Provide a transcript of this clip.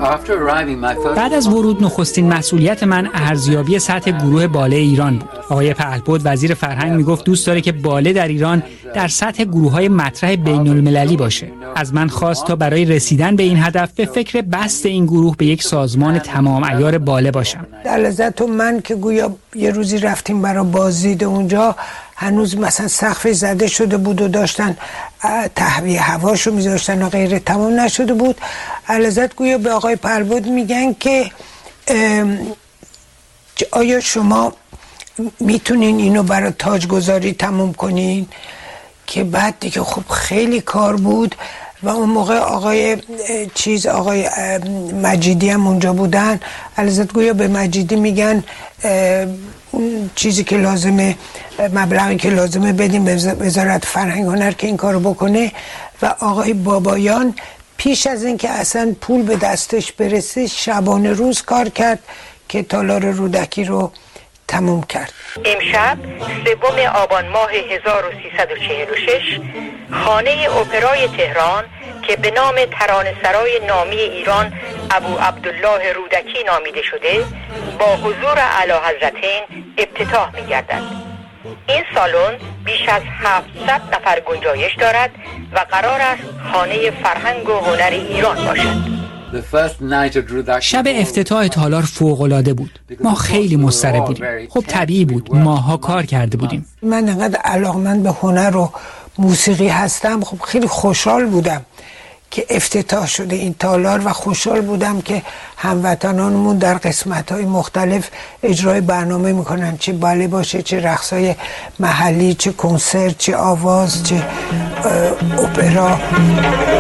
بعد از ورود نخستین مسئولیت من ارزیابی سطح گروه باله ایران بود. آقای پهلپد وزیر فرهنگ میگفت دوست داره که باله در ایران در سطح گروه‌های مطرح بین‌المللی باشه. از من خواست تا برای رسیدن به این هدف به فکر بست این گروه به یک سازمان تمام عیار باله باشم. در لذت و من که گویا یه روزی رفتیم برای بازدید اونجا، هنوز مثلا سقف زده شده بود و داشتن تهویه هواشو میذاشتن و غیره، تمام نشده بود. علازت گویا به آقای پهلپد میگن که آیا شما میتونین اینو برای تاجگذاری تموم کنین؟ که بعد دیگه خب خیلی کار بود و اون موقع آقای مجیدی هم اونجا بودن. علازت گویا به مجیدی میگن اون چیزی که لازمه، مبلغی که لازمه بدیم به وزارت فرهنگ هنر که این کارو بکنه. و آقای بابایان پیش از این که اصلا پول به دستش برسه شبانه روز کار کرد که تالار رودکی رو تموم کرد. امشب 3 آبان ماه 1346 خانه اپرای تهران که به نام ترانه‌سرای نامی ایران ابو عبدالله رودکی نامیده شده با حضور اعلیحضرتین افتتاح می‌گردد. این سالن بیش از 700 نفر گنجایش دارد و قرار است خانه فرهنگ و هنر ایران باشد. شب افتتاح تالار فوق‌العاده بود. ما خیلی مضطرب بودیم. خب طبیعی بود، ماها کار کرده بودیم. من انقدر علاقمند به هنر و موسیقی هستم، خب خیلی خوشحال بودم که افتتاح شده این تالار و خوشحال بودم که هموطنانمون در قسمت‌های مختلف اجرای برنامه میکنن، چه باله باشه، چه رقص‌های محلی، چه کنسرت، چه آواز، چه اپرا.